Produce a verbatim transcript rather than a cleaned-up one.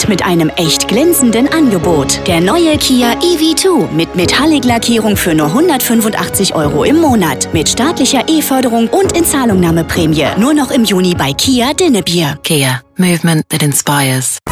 mit einem echt glänzenden Angebot. Der neue Kia E V zwei mit Metallic-Lackierung für nur hundertfünfundachtzig Euro im Monat. Mit staatlicher E-Förderung und Inzahlungnahmeprämie. Nur noch im Juni bei Kia Dinnebier. Kia. Movement that inspires.